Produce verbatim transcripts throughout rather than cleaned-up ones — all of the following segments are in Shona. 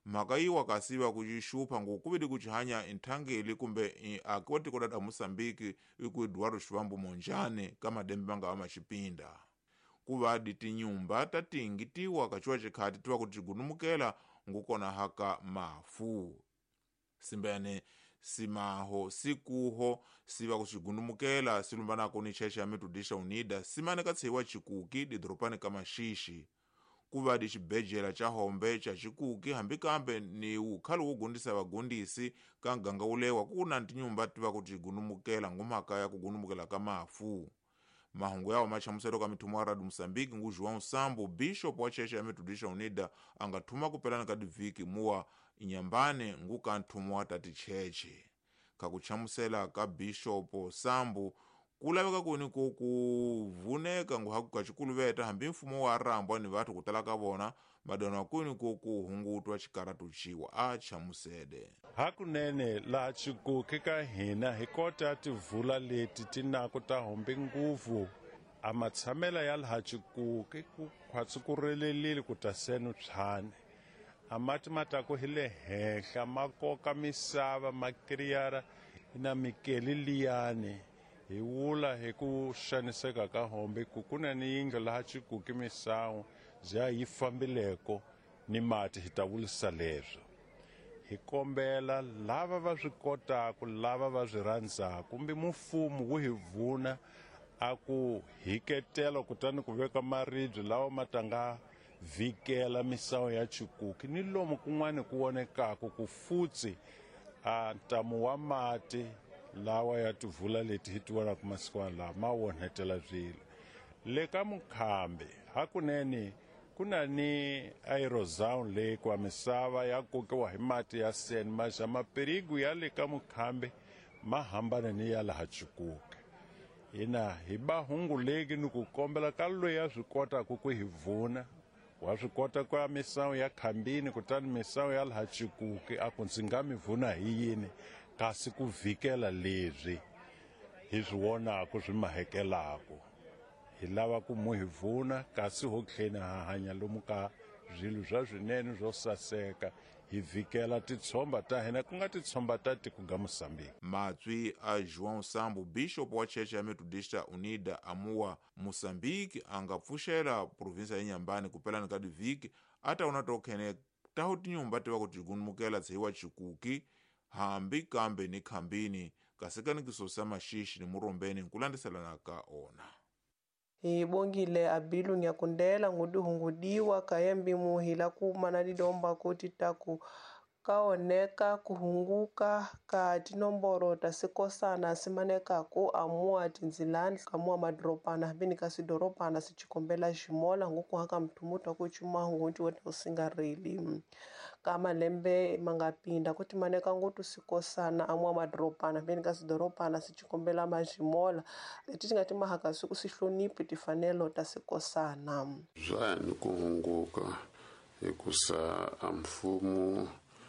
mhaka iwa kasiva kuchixupha ngokuvidi kuchihanya inthangeli kumbe akoti kodada Musambiki iku Eduardo Shivambu Monjane kama dembe manga wa machipinda kuvadi tinyumba tatingi tiwa kachuwa chikhati tiwa kuti gunumukela ngukona haka mafu simbene simaho sikuho siva kuchigunumukela silumbanako ni cheche ya Methodista Unida simane katsiwa chikuki didropani kama shishi kuvadi chibejela cha hombe cha chikuki hambikambe ni ukhalu ugundisa bagundisi kanganga ulewa kuna ntinyumba tiva kuti gunumukela ngumhaka ya kugunumukela kamafu mahungu yawo machamusero ka mithumu wa Radio Msambiki ngu João Sambo bishop wa cheche ya Methodista Unida angathuma kupelana kadi viki muwa inyambane ngu kanthumu wa tati cheche kakuchamusela ka bishop Sambo kulaveka kuni kukuvuneka ngu haku kachikuluveta hambi mfumo wa rambwa ni vatu kutalaka vona madona kuni kukuhungutwa chikaratu chiwa achamusede hakunene la chikuki ka hina hikota tivula leti tinako ta hombe nguvu amatsamela ya la chikuki ku khwatsukurelelile kutasenu tshane amati matako hile hehla makoka misava makriyara ina mikeli liyane hi wula hi ku xaniseka ka hombe ku kuna ni yindlu laha chikuki misawu zya yi fambileko ni mati hi ta wulisa leswo hi kombela lava va swi kotaku lava va swi rhandzaku kumbe mfumo wu hi vuna a ku hiketela kutani ku veka maribye lawa matanga vikela misawu ya chikuki ni lomu kun'wana ku wonekaku ku futsi a ntamu wa mati lawa ya tivula leti hi tiwona ku masikwana lawa ma wonhetela zwilo le ka Mukhambe hakunene kuna ni aerozone le kwa misava ya kokiwa hi mati ya sen maja maperigu ya le ka Mukhambe ma hambana ni ya laha chikuki hina hi ba hunguleki ni ku kombela ka loyi ya swi kota ku ku hi vuna wa swi kota kwa misawu ya Khambini kutani misawu ya laha chikuki a ku ndzi nga mi vuna hi yini kasi ku vikela leswi hi swi wonaku swi mahekelaku hi lava ku mu hi vuna kasi ho tlhena ha hanya lomu ka zwilo swa swinene swo saseka hi vikela titshomba ta hina ku nga titshomba ta tiko ga Mosambiki matswi a João Sambo bishop wa cheche ya Methodista Unida amuwa Mosambiki anga pfuxela provinsia ya Nyambani kupelani kadi viki ataona tokhene taho tinyumba tiva kuti gunumukela tsiwa chikuki hambi kambe ni Khambini kasekanikiso sa mashishi ni Murombeni nkulandiselana ka ona hi bongile abilu nyakundela ngudi hungudiwa kayembi muhila kumana lidomba kuti taku kaoneka kuhunguka ka tinomboro tasikosana simaneka ku amua tinzilani kamua madropana habini kasi doropana sichikombela jimola nguku haka mtumuta kuchuma nguti wote usingarili kama lembe mangapinda kuti maneka ngutu sikosana amua madropana habini kasi doropana sichikombela majimola leti tingati mahaka siku sihlonipi tifanelo tasikosana zani kuhunguka ikusa amfumu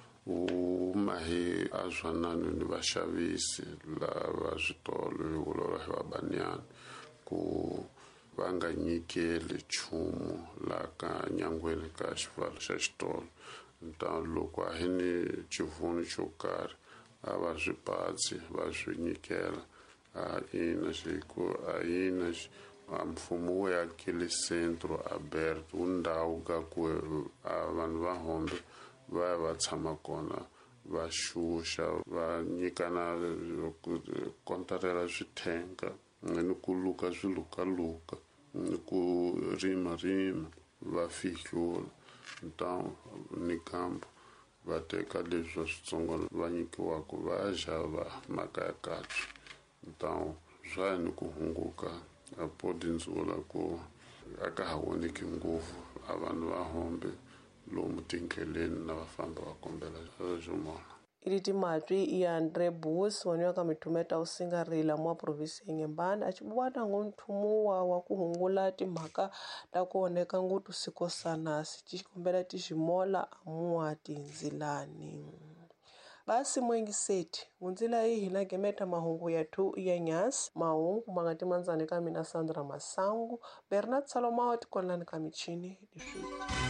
umahi azwanani ni vashavisi lava switolo hi vulola hi vabanyana ku va nga nyikeli chumu la ka nyangweni ka xivalo xa xitolo nta loko a hi ni chivunu xo karhi a va swi patsi va swi nyikela a ina xiku a ina mfumo wu yakile centro Alberto undhawu ka ku vanhu va hombe va va tshama kona va xuxa va nyikana kontarela swithenga ni ku luka swilukaluka ni ku rima rima va fihlula ntawu ni kambo va teka leswi switsongo va nyikiwaku va dya va maka ya kahle ntawu swa ni ku hunguka a podindzula ku aka ha woneki ngopfu a vanhu va hombe lomu tinkheleni na vafamba va kombela zwimona iliti matwi iya Andre Bus waniwa ka mitumeta usingarila mwa provinsi Nyambani achibuwana ngontumuwa wa kuhungula timhaka ta kuoneka ngutu sikosana sichikombela tijimola amua tinzilani basi mwengi seti unzila hii hina gemeta mahungu ya tu iya nyasi mahungu mangati manzane kamina Sandra Masangu Bernard Salomao tikolani kamichini